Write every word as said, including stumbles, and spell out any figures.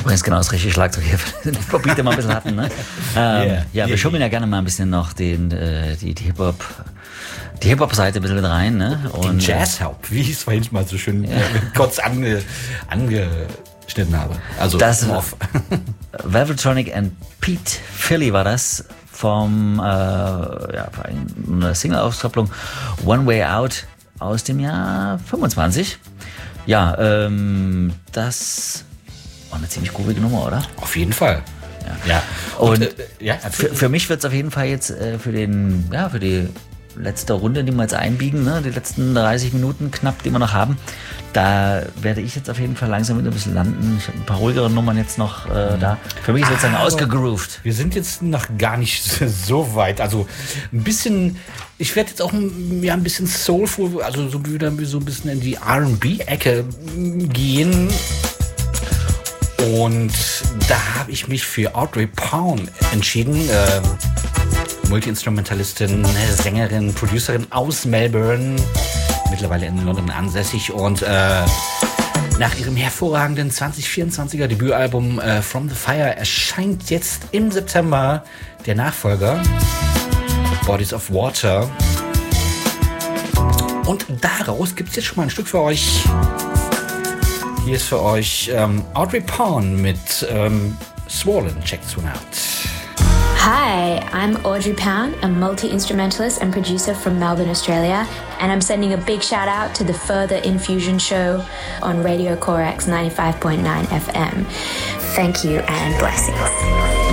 übrigens genau das richtige Schlagzeug hier, den Hip-Hop-Beat immer ein bisschen hatten. Ne? Ähm, yeah. Ja, wir schummeln ja gerne mal ein bisschen noch den, äh, die, die Hip-Hop... Die Hip-Hop-Seite ein bisschen mit rein, ne? Und Jazz-Haupt, wie ich es vorhin mal so schön ja. kurz ange, angeschnitten habe. Also das off. Velvetronic and Pete Philly war das vom äh, ja, eine Single-Auskopplung One Way Out aus dem Jahr fünfundzwanzig. Ja, ähm, das war eine ziemlich groovige Nummer, oder? Auf jeden Fall. Ja. ja. Und, Und äh, ja, für, für mich wird es auf jeden Fall jetzt äh, für den, ja, für die letzte Runde, die wir jetzt einbiegen, ne, die letzten dreißig Minuten knapp, die wir noch haben, da werde ich jetzt auf jeden Fall langsam wieder ein bisschen landen. Ich habe ein paar ruhigere Nummern jetzt noch äh, da. Für mich ist sozusagen ah, ausgegroovt. Wir sind jetzt noch gar nicht so weit. Also ein bisschen, ich werde jetzt auch ja, ein bisschen soulful, also so wieder so ein bisschen in die R and B-Ecke gehen. Und da habe ich mich für Audrey Pond entschieden. Äh, Multi-Instrumentalistin, Sängerin, Producerin aus Melbourne, mittlerweile in London ansässig und äh, nach ihrem hervorragenden zwanzig vierundzwanziger Debütalbum äh, From the Fire erscheint jetzt im September der Nachfolger Bodies of Water und daraus gibt es jetzt schon mal ein Stück für euch. Hier ist für euch ähm, Audrey Pond mit ähm, Swollen. Check this one out. Hi, I'm Audrey Pound, a multi-instrumentalist and producer from Melbourne, Australia, and I'm sending a big shout out to the Further Infusion show on Radio Corax ninety-five point nine F M. Thank you and blessings.